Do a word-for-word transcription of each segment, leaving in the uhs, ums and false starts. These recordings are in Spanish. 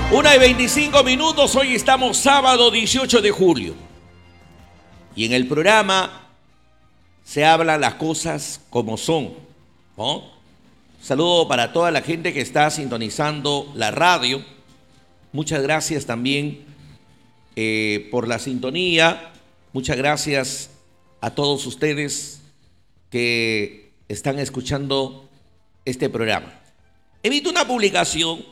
Una y veinticinco minutos, hoy estamos sábado dieciocho de julio. Y en el programa se hablan las cosas como son, ¿no? Saludo para toda la gente que está sintonizando la radio. Muchas gracias también eh, por la sintonía. Muchas gracias a todos ustedes que están escuchando este programa. He visto una publicación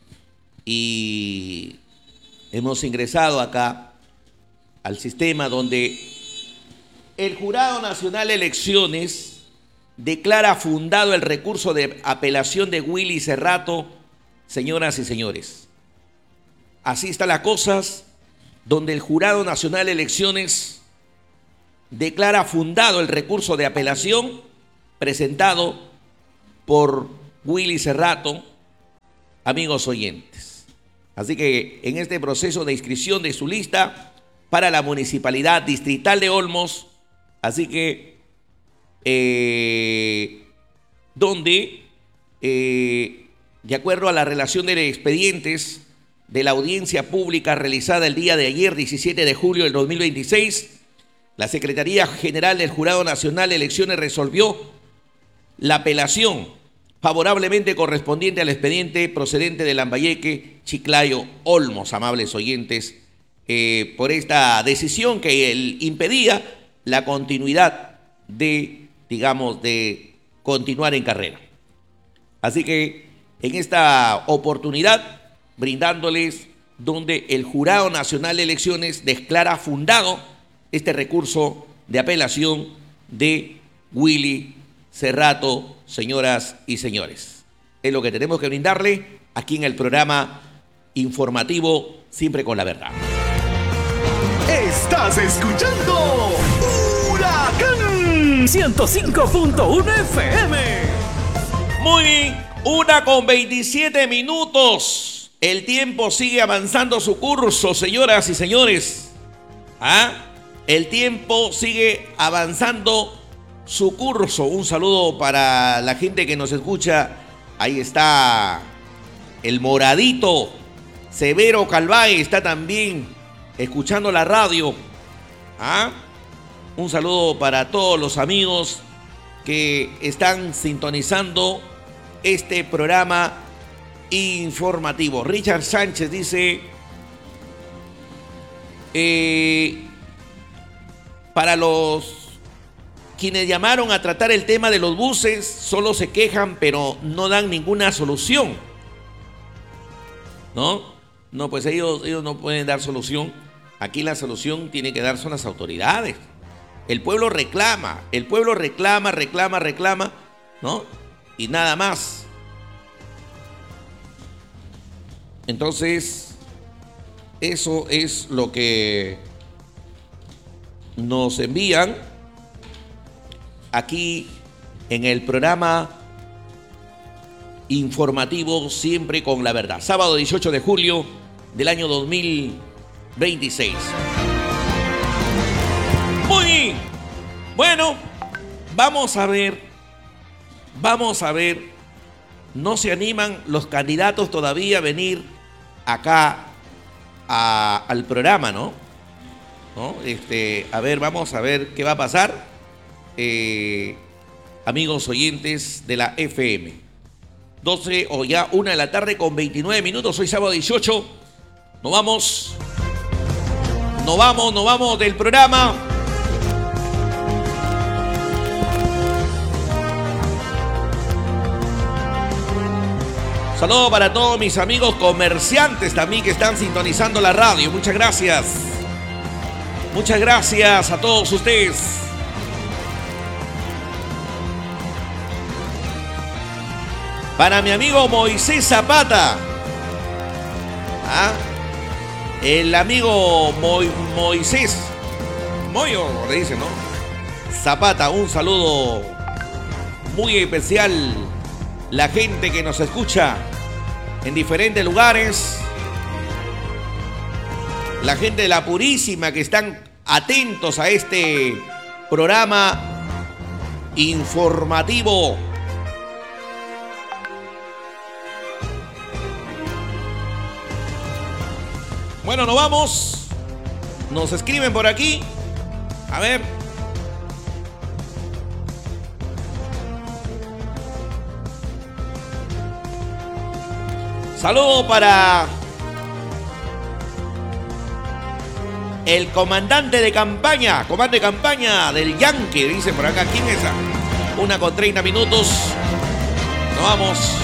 y hemos ingresado acá al sistema donde el Jurado Nacional de Elecciones declara fundado el recurso de apelación de Willy Cerrato, señoras y señores. Así están las cosas, donde el Jurado Nacional de Elecciones declara fundado el recurso de apelación presentado por Willy Cerrato, amigos oyentes. Así que en este proceso de inscripción de su lista para la Municipalidad Distrital de Olmos, así que eh, donde eh, de acuerdo a la relación de expedientes de la audiencia pública realizada el día de ayer, diecisiete de julio del dos mil veintiséis, la Secretaría General del Jurado Nacional de Elecciones resolvió la apelación favorablemente correspondiente al expediente procedente de Lambayeque, Chiclayo, Olmos, amables oyentes, eh, por esta decisión que él impedía la continuidad de, digamos, de continuar en carrera. Así que en esta oportunidad, brindándoles donde el Jurado Nacional de Elecciones declara fundado este recurso de apelación de Willy Cerrato, señoras y señores. Es lo que tenemos que brindarle aquí en el programa informativo Siempre con la Verdad. Estás escuchando Huracán ciento cinco punto uno F M. Muy bien, una con veintisiete minutos. El tiempo sigue avanzando su curso, señoras y señores. ¿Ah? El tiempo sigue avanzando su curso. Un saludo para la gente que nos escucha. Ahí está el moradito Severo Calvay, está también escuchando la radio. ¿Ah? Un saludo para todos los amigos que están sintonizando este programa informativo. Richard Sánchez dice, eh, para los quienes llamaron a tratar el tema de los buses, solo se quejan, pero no dan ninguna solución. ¿No? No, pues ellos, ellos no pueden dar solución. Aquí la solución tiene que dar son las autoridades. El pueblo reclama, el pueblo reclama, reclama, reclama, ¿no? Y nada más. Entonces, eso es lo que nos envían aquí en el programa informativo Siempre con la Verdad. Sábado dieciocho de julio del año dos mil veintiséis. Muy bien. Bueno, vamos a ver, vamos a ver, no se animan los candidatos todavía a venir acá a, al programa, ¿no? ¿No? Este, a ver, vamos a ver qué va a pasar. Eh, amigos oyentes de la F M, doce o ya una de la tarde con veintinueve minutos, hoy sábado dieciocho. Nos vamos, nos vamos, nos vamos del programa. Saludos para todos mis amigos comerciantes también que están sintonizando la radio. Muchas gracias. Muchas gracias a todos ustedes. Para mi amigo Moisés Zapata. ¿Ah? El amigo Mo Moisés. Moyo, le dice, ¿no? Zapata, un saludo muy especial. La gente que nos escucha en diferentes lugares. La gente de La Purísima que están atentos a este programa informativo. Bueno, nos vamos. Nos escriben por aquí. A ver. Saludo para el comandante de campaña, comandante de campaña del Yankee, dicen por acá. ¿Quién es esa? Una con treinta minutos. Nos vamos.